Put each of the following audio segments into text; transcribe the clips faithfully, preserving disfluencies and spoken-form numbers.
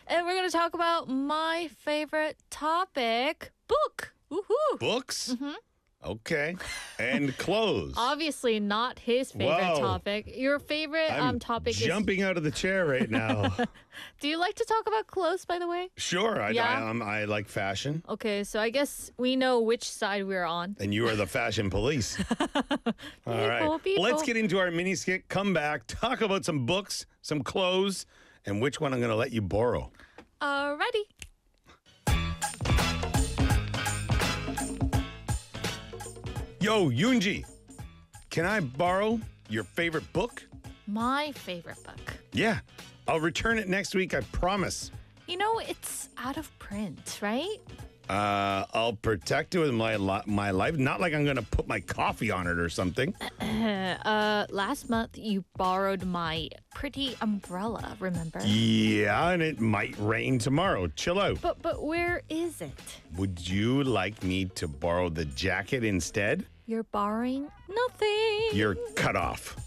And we're going to talk about my favorite topic, book. Woohoo! Books? Mm-hmm. Okay. And clothes. Obviously not his favorite Whoa. topic. Your favorite I'm um topic jumping out of the chair right now. is... Do you like to talk about clothes, by the way? Sure. I, Yeah? I, um, I like fashion. Okay, so I guess we know which side we're on. And you are the fashion police. All right. People, people. Let's get into our mini skit, come back, talk about some books, some clothes, and which one I'm going to let you borrow. Alrighty. Yo, Yoonji, can I borrow your favorite book? My favorite book. Yeah. I'll return it next week, I promise. You know, it's out of print, right? Uh, I'll protect it with my li- my life. Not like I'm going to put my coffee on it or something. Uh, last month you borrowed my pretty umbrella, remember? Yeah, and it might rain tomorrow. Chill out. But but where is it? Would you like me to borrow the jacket instead? You're borrowing nothing. You're cut off.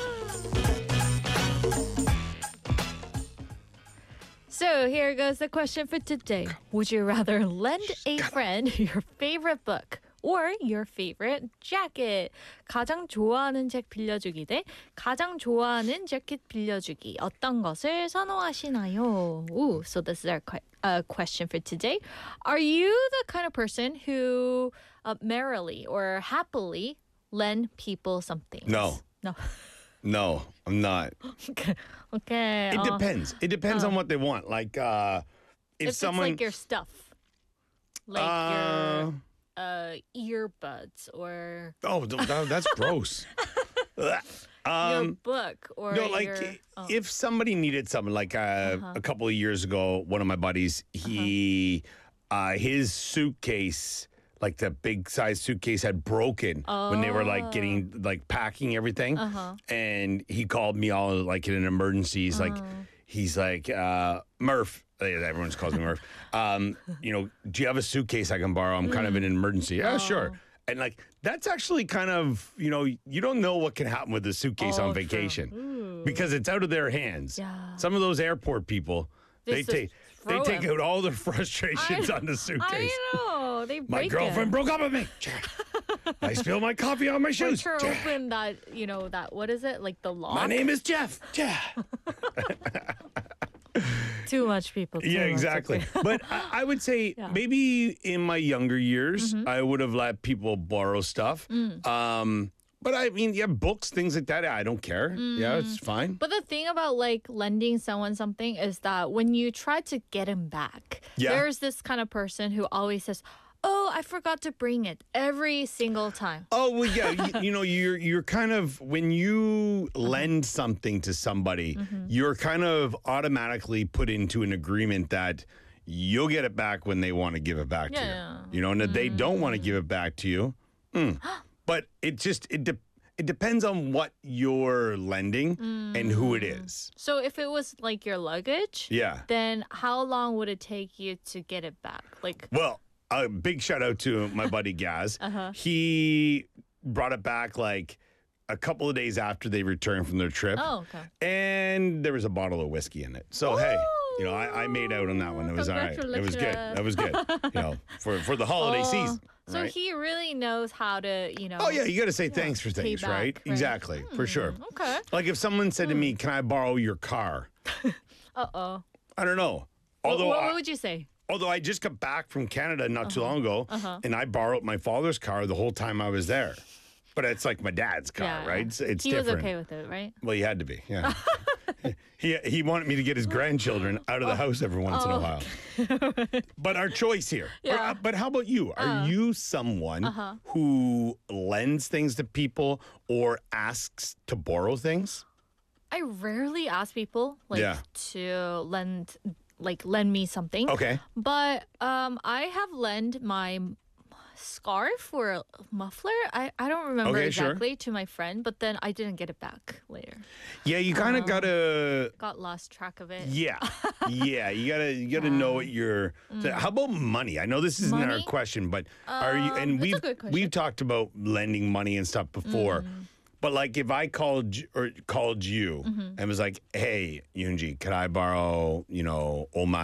So here goes the question for today. Would you rather lend a friend your favorite book or your favorite jacket? 가장 좋아하는 책 빌려주기 대 가장 좋아하는 재킷 빌려주기. 어떤 것을 선호하시나요? Ooh, so this is our que- uh, question for today. Are you the kind of person who uh, merrily or happily lend people something? No. No. No, I'm not. okay. Okay. It uh, depends. It depends on what they want. Like, uh, if, If someone. it's like your stuff, like uh, your uh, earbuds or oh, th- that- that's gross. your um, book or no, like your, i- oh. if somebody needed something, like uh, a couple of years ago, one of my buddies, he, uh his suitcase, like the big size suitcase, had broken when they were like getting like packing everything, and he called me all like in an emergency. He's like, he's like, uh, Murph. uh, Everyone just calls me Murph. Um, you know, do you have a suitcase I can borrow? I'm kind of in an emergency. Yeah, sure. And like that's actually kind of, you know, you don't know what can happen with the suitcase Oh, on true. vacation because it's out of their hands. Yeah. Some of those airport people, they Just take they throw take them. out all their frustrations on the suitcase. I know they My break girlfriend it. broke up with me. I spilled my coffee on my shoes. Sure, open that you know that what is it like the lock? My name is Jeff. Yeah. Too much people. Too Yeah, much, exactly. okay. But I, I would say Yeah. maybe in my younger years, Mm-hmm. I would have let people borrow stuff. Mm. Um, but I mean, yeah, books, things like that. I don't care. Yeah, it's fine. But the thing about like lending someone something is that when you try to get him back, Yeah. there's this kind of person who always says, "Oh, I forgot to bring it," every single time. Oh well, yeah. you, you know, you're you're kind of when you lend something to somebody, Mm-hmm. you're kind of automatically put into an agreement that you'll get it back when they want to give it back to Yeah. you. You know, and if they don't want to give it back to you, mm. but it just it de- it depends on what you're lending and who it is. So if it was like your luggage, Yeah. then how long would it take you to get it back? Like, Well, a big shout out to my buddy Gaz. Uh-huh. He brought it back like a couple of days after they returned from their trip. oh, okay. And there was a bottle of whiskey in it. So, hey, you know, I, I made out on that one. It was all right. It was good. That was good. You know, for, for the holiday Oh, season. So right? he really knows how to, you know. Oh, yeah, you got to say thanks for pay things, back, right? right? Hmm. Exactly, for sure. Okay. Like if someone said to me, can I borrow your car? Uh oh. I don't know. What, Although what I, would you say? although I just got back from Canada not too long ago, Uh-huh. and I borrowed my father's car the whole time I was there. But it's like my dad's car, Yeah. right? It's, it's he different. was okay with it, right? Well, he had to be, yeah. he he wanted me to get his grandchildren out of the house every once in a while. But our choice here. Or, Yeah. uh, but how about you? Are you someone Uh-huh. who lends things to people or asks to borrow things? I rarely ask people like Yeah. to lend like lend me something. Okay. But um I have lent my scarf or a muffler. I, I don't remember Okay, sure. exactly to my friend, but then I didn't get it back later. Yeah, you kind of Um, gotta. Got lost track of it. Yeah, yeah, you gotta you gotta know what you're. so how about money? I know this isn't our Money? question, but are you? Um, And it's a we've good question. we've talked about lending money and stuff before. But like, if I called y- or called you and was like, "Hey, Yoonji, could I borrow, you know, all my